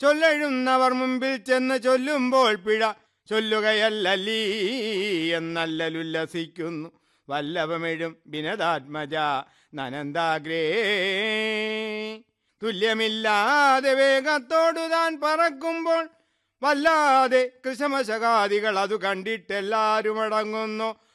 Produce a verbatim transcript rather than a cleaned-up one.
ചൊല്ലെഴുന്നവർ മുമ്പിൽ ചെന്ന് ചൊല്ലുമ്പോൾ പിഴ ചൊല്ലുകയല്ലീ എന്നല്ലലുല്ലസിക്കുന്നു വല്ലഭമെഴും വിനതാത്മജ നനന്ദാഗ്രേ. തുല്യമില്ലാതെ വേഗത്തോടു താൻ പറക്കുമ്പോൾ വല്ലാതെ കൃശമശകാദികൾ അതു കണ്ടിട്ടെല്ലാരും അടങ്ങുന്നു.